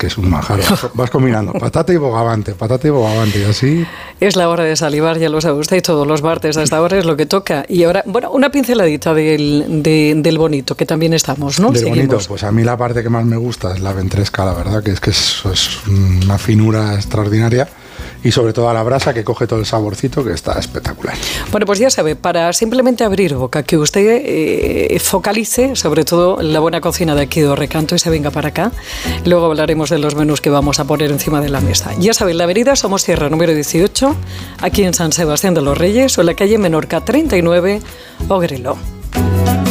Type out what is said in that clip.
es un manjar. Vas combinando patata y bogavante, y así. Es la hora de salivar, ya lo sabe usted, todos los martes a esta hora es lo que toca. Y ahora, bueno, una pinceladita del bonito, que también estamos, ¿no? Del Seguimos. bonito, pues a mí la parte que más me gusta es la ventresca, la verdad, que es una finura extraordinaria. Y sobre todo a la brasa, que coge todo el saborcito, que está espectacular. Bueno, pues ya sabe, para simplemente abrir boca, que usted focalice sobre todo la buena cocina de aquí de Recanto y se venga para acá. Luego hablaremos de los menús que vamos a poner encima de la mesa. Ya saben, la avenida Somos Tierra número 18, aquí en San Sebastián de los Reyes, o en la calle Menorca 39, Ogrelo.